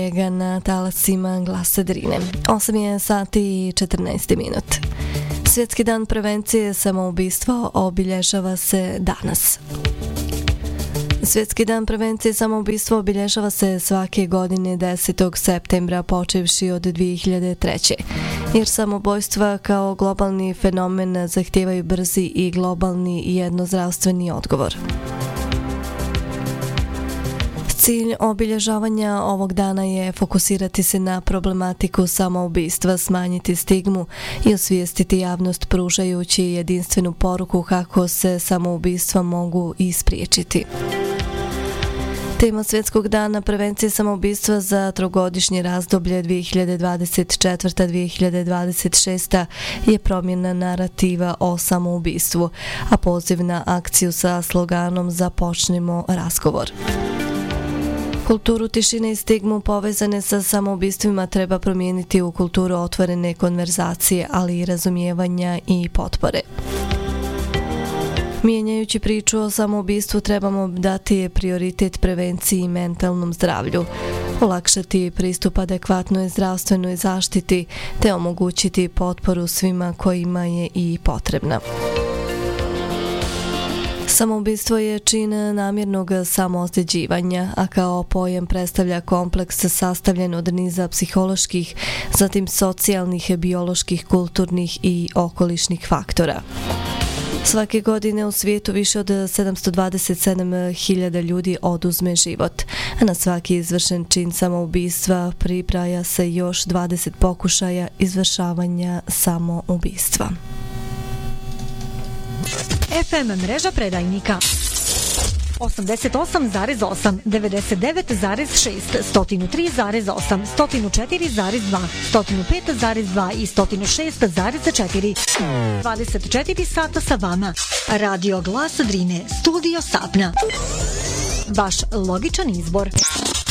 Na talasima Glasa Drine. 8 je sati i 14 minut. Svjetski dan prevencije samoubistva obilježava se danas. Svjetski dan prevencije samoubistva obilježava se svake godine 10. septembra počevši od 2003. Jer samoubojstva kao globalni fenomen zahtijevaju brzi i globalni i jednozdravstveni odgovor. Cilj obilježavanja ovog dana je fokusirati se na problematiku samoubistva, smanjiti stigmu i osvijestiti javnost pružajući jedinstvenu poruku kako se samoubistva mogu ispriječiti. Tema Svjetskog dana prevencije samoubistva za trogodišnje razdoblje 2024-2026 je promjena narativa o samoubistvu, a poziv na akciju sa sloganom Započnimo razgovor. Kulturu tišine i stigmu povezane sa samoubistvima treba promijeniti u kulturu otvorene konverzacije, ali i razumijevanja i potpore. Mijenjajući priču o samoubistvu trebamo dati prioritet prevenciji i mentalnom zdravlju, olakšati pristup adekvatnoj zdravstvenoj zaštiti te omogućiti potporu svima kojima je i potrebna. Samoubistvo je čin namjernog samoozljeđivanja, a kao pojam predstavlja kompleks sastavljen od niza psiholoških, zatim socijalnih, bioloških, kulturnih i okolišnih faktora. Svake godine u svijetu više od 727.000 ljudi oduzme život, a na svaki izvršen čin samoubistva pribraja se još 20 pokušaja izvršavanja samoubistva. FM mreža predajnika 88,8, 99,6, 103,8, 104,2, 105,2 i 106,4. 24 sata sa vama. Radio Glas Drine, studio Sapna. Vaš logičan izbor.